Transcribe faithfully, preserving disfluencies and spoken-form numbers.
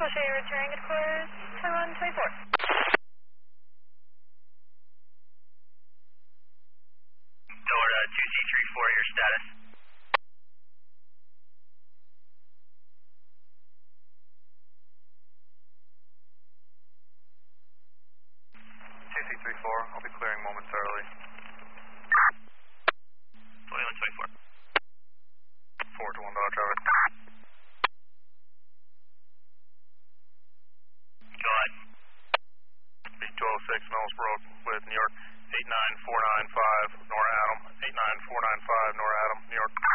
I'll show you returning at course twenty-one twenty-four. Florida two C three four, your status? two C three four, I'll be clearing momentarily. twenty-one twenty-four. four to one dollar traffic. Go ahead. B two oh six Millsboro with New York eight nine four nine five, Nora Adam, eight nine four nine five, Nora Adam, New York.